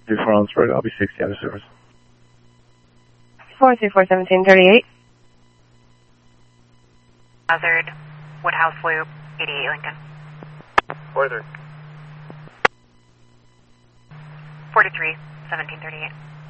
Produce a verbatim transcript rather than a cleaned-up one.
three four Ellensburg, I'll be sixty out of service. four three four seventeen thirty-eight. Hazard, Woodhouse Loop, eighty-eight Lincoln. Further. forty-three, seventeen thirty-eight.